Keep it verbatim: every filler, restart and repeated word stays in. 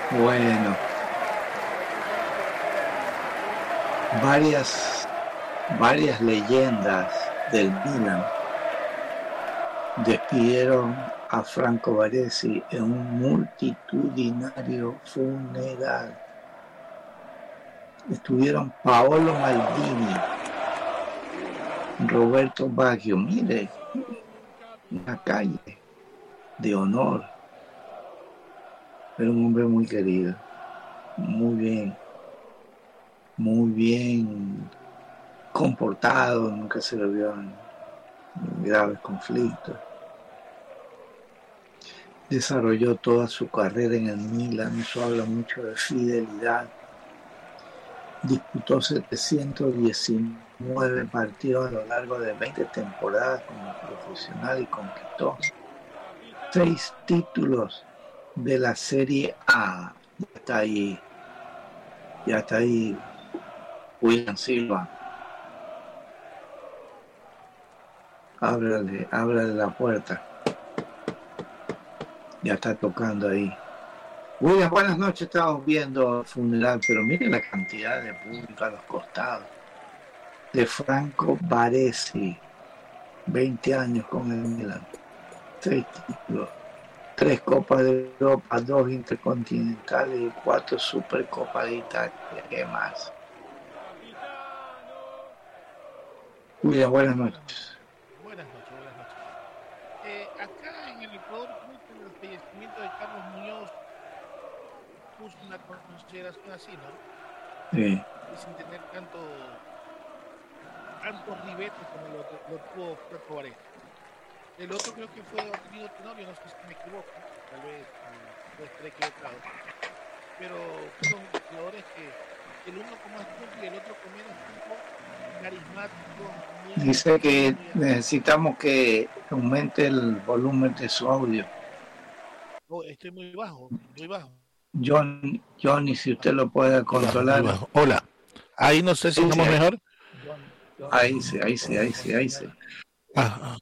Bueno, varias, varias leyendas del Milan despidieron a Franco Baresi en un multitudinario funeral. Estuvieron Paolo Maldini, Roberto Baggio, mire, una calle de honor. Era un hombre muy querido, muy bien, muy bien comportado, nunca se le vio en graves conflictos. Desarrolló toda su carrera en el Milan, eso habla mucho de fidelidad. Disputó setecientos diecinueve partidos a lo largo de veinte temporadas como profesional y conquistó seis títulos de la Serie A. Ya está ahí, ya está ahí William Silva. Ábrale, ábrale la puerta. Ya está tocando ahí. William, buenas noches. Estamos viendo el funeral, pero miren la cantidad de público a los costados. De Franco Baresi, veinte años con el Milan, seis títulos, tres Copas de Europa, dos Intercontinentales y cuatro Supercopas de Italia. ¿Qué más? William, buenas noches. Buenas noches, buenas noches. Eh, acá en el Ecuador creo que el fallecimiento de Carlos Muñoz puso una consideración así, ¿no? Sí. Y sin tener tanto tantos ribetes como lo, lo tuvo Franco Varese. El otro creo que fue Ottavio Tenorio, no sé si me equivoco, tal vez eh, puede estar equivocado, pero fueron jugadores que el uno con más tiempo y el otro con menos tiempo, carismáticos, muy Dice que muy necesitamos que aumente el volumen de su audio. oh, estoy muy bajo, muy bajo. John, Johnny, si usted lo puede Muy bajo, muy controlar. bajo. Hola. Ahí no sé si Ahí estamos sí, mejor. ahí sí, ahí sí, ahí sí, ahí sí. Ah,